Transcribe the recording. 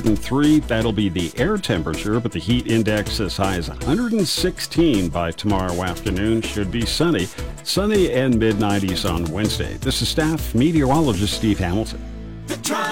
103. That'll be the air temperature, but the heat index as high as 116 by tomorrow afternoon. Should be sunny. Sunny and mid-90s on Wednesday. This is staff meteorologist Steve Hamilton.